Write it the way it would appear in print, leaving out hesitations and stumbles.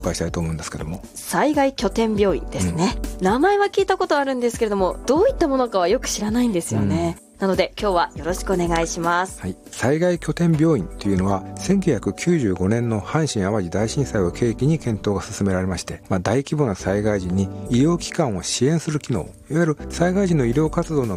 介したいと思うんですけども。 災害拠点病院ですね、名前は聞いたことあるんですけれども、どういったものかはよく知らないんですよね、なので今日はよろしくお願いします。 はい、災害拠点病院というのは1995年の阪神・淡路大震災を契機に検討が進められまして、大規模な災害時に医療機関を支援する機能、いわゆる災害時の医療活動の